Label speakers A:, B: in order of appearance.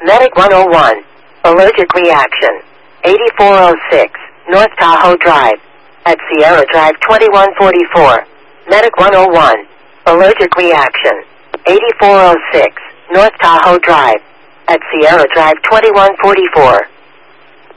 A: Medic 101. Allergic reaction. 8406. North Tahoe Drive. At Sierra Drive 2144. Medic 101. Allergic reaction. 8406. North Tahoe Drive. At Sierra Drive 2144.